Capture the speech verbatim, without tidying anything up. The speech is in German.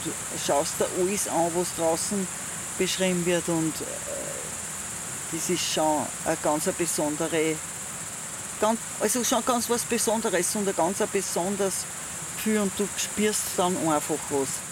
schaust dir alles an, was draußen beschrieben wird und äh, das ist schon eine ganz eine besondere, ganz, also schon ganz was Besonderes und ein ganz ein besonders Gefühl und du spürst dann einfach was.